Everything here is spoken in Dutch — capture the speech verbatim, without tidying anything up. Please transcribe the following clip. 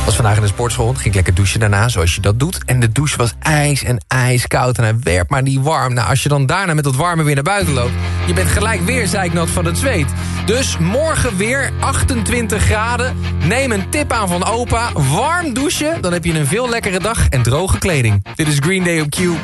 was vandaag in de sportschool, ging ik lekker douchen daarna, zoals je dat doet. En de douche was ijs en ijskoud en hij werd maar niet warm. Nou, als je dan daarna met dat warme weer naar buiten loopt, je bent gelijk weer zeiknat van het zweet. Dus morgen weer achtentwintig graden. Neem een tip aan van opa. Warm douchen, dan heb je een veel lekkere dag en droge kleding. Dit is Green Day op Q.